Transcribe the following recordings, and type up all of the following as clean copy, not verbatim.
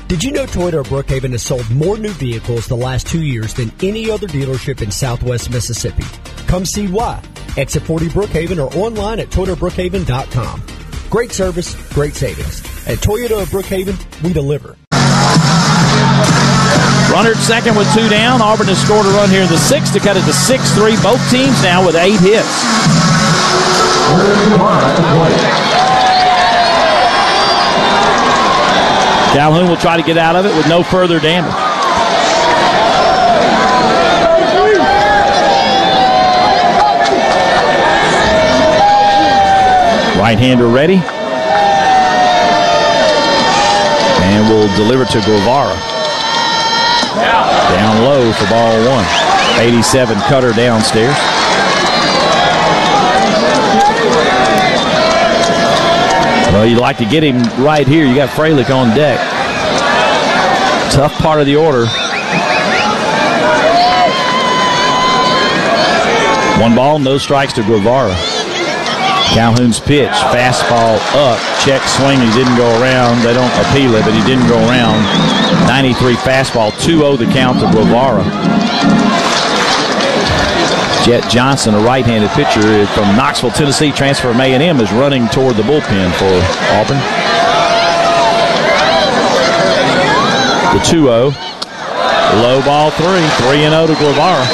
Did you know Toyota of Brookhaven has sold more new vehicles the last 2 years than any other dealership in Southwest Mississippi? Come see why. Exit 40 Brookhaven or online at ToyotaBrookhaven.com. Great service, great savings. At Toyota of Brookhaven, we deliver. Runner at second with 2 down. Auburn has scored a run here in the 6th to cut it to 6-3. Both teams now with 8 hits. Calhoun will try to get out of it with no further damage. Right-hander ready. And will deliver to Guevara. Down low for ball 1. 87 cutter downstairs. Well, you'd like to get him right here. You got Freilich on deck. Tough part of the order. 1 ball, no strikes to Guevara. Calhoun's pitch, fastball up, check swing. He didn't go around. They don't appeal it, but he didn't go around. 93 fastball, 2-0 the count to Guevara. Jet Johnson, a right-handed pitcher from Knoxville, Tennessee, transfer from A&M, is running toward the bullpen for Auburn. The 2-0. Low ball 3. 3-0 to Guevara.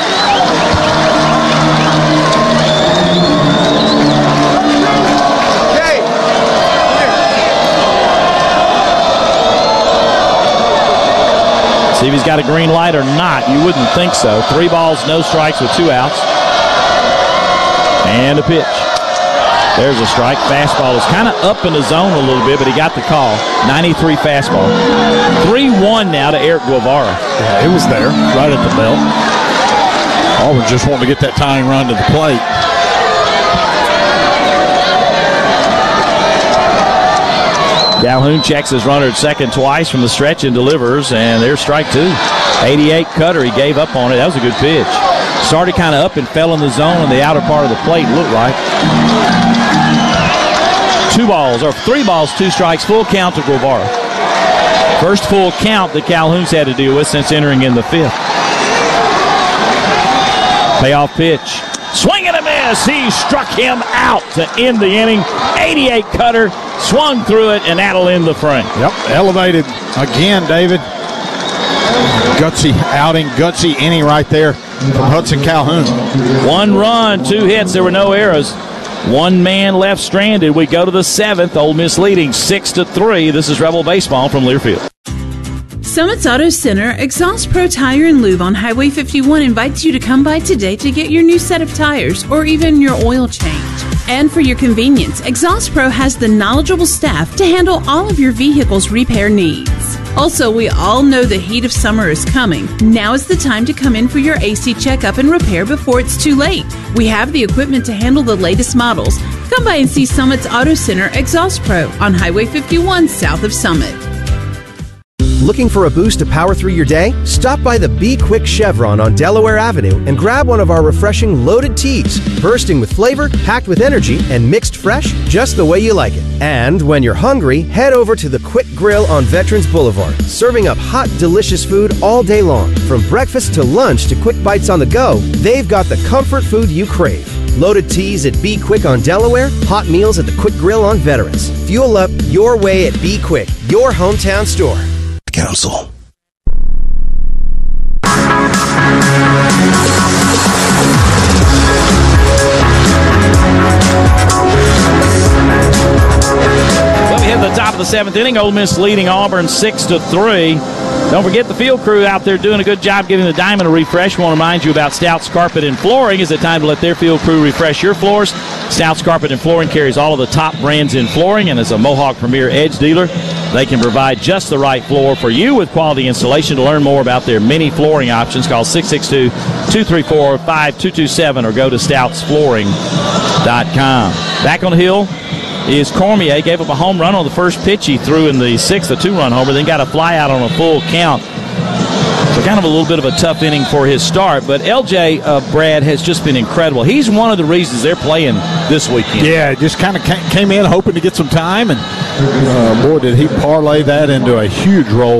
See if he's got a green light or not. You wouldn't think so. 3 balls, no strikes with 2 outs. And a pitch. There's a strike. Fastball is kind of up in the zone a little bit, but he got the call. 93 fastball. 3-1 now to Eric Guevara. Yeah, it was there, right at the belt. Auburn just wanting to get that tying run to the plate. Calhoun checks his runner at second twice from the stretch and delivers, and there's strike 2. 88 cutter. He gave up on it. That was a good pitch. Started kind of up and fell in the zone on the outer part of the plate, looked like. 3 balls, 2 strikes, full count to Guevara. First full count that Calhoun's had to deal with since entering in the 5th. Payoff pitch. Swing and a miss. He struck him out to end the inning. 88 cutter, swung through it, and that'll end the frame. Yep, elevated again, David. Gutsy outing, gutsy inning right there from Hudson Calhoun. 1 run, 2 hits. There were no errors. 1 man left stranded. We go to the 7th. Ole Miss leading 6-3. This is Rebel Baseball from Learfield. Summit's Auto Center, Exhaust Pro Tire and Lube on Highway 51 invites you to come by today to get your new set of tires or even your oil change. And for your convenience, Exhaust Pro has the knowledgeable staff to handle all of your vehicle's repair needs. Also, we all know the heat of summer is coming. Now is the time to come in for your AC checkup and repair before it's too late. We have the equipment to handle the latest models. Come by and see Summit's Auto Center, Exhaust Pro on Highway 51 south of Summit. Looking for a boost to power through your day? Stop by the Be Quick Chevron on Delaware Avenue and grab one of our refreshing loaded teas, bursting with flavor, packed with energy, and mixed fresh just the way you like it. And when you're hungry, head over to the Quick Grill on Veterans Boulevard, serving up hot, delicious food all day long. From breakfast to lunch to quick bites on the go, they've got the comfort food you crave. Loaded teas at Be Quick on Delaware, hot meals at the Quick Grill on Veterans. Fuel up your way at Be Quick, your hometown store. Council. Well, we hit the top of the 7th inning. Ole Miss leading Auburn 6-3. Don't forget the field crew out there doing a good job giving the diamond a refresh. We want to remind you about Stouts Carpet and Flooring. Is it time to let their field crew refresh your floors? Stouts Carpet and Flooring carries all of the top brands in flooring, and is a Mohawk Premier Edge dealer. They can provide just the right floor for you with quality installation. To learn more about their many flooring options, call 662-234-5227 or go to stoutsflooring.com. Back on the hill is Cormier. Gave up a home run on the first pitch he threw in the 6th, a 2-run homer, then got a fly out on a full count. So kind of a little bit of a tough inning for his start. But LJ, Brad, has just been incredible. He's one of the reasons they're playing this weekend. Yeah, just kind of came in hoping to get some time, and boy, did he parlay that into a huge role.